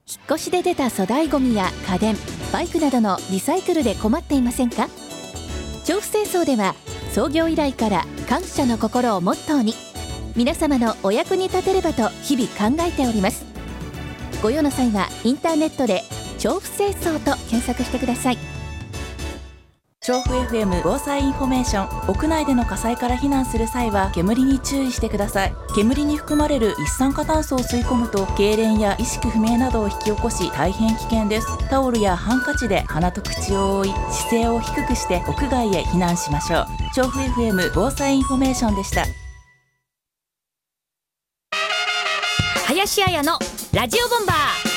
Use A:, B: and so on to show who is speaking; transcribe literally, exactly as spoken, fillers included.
A: 引っ越しで出た粗大ごみや家電、バイクなどのリサイクルで困っていませんか？調布清掃では創業以来から感謝の心をモットーに、皆様のお役に立てればと日々考えております。ご用の際はインターネットで調布清掃と検索してください。
B: 調布 エフエム 防災インフォメーション。屋内での火災から避難する際は煙に注意してください。煙に含まれる一酸化炭素を吸い込むと痙攣や意識不明などを引き起こし大変危険です。タオルやハンカチで鼻と口を覆い、姿勢を低くして屋外へ避難しましょう。調布 エフエム 防災インフォメーションでした。
C: 林彩のラジオボンバー。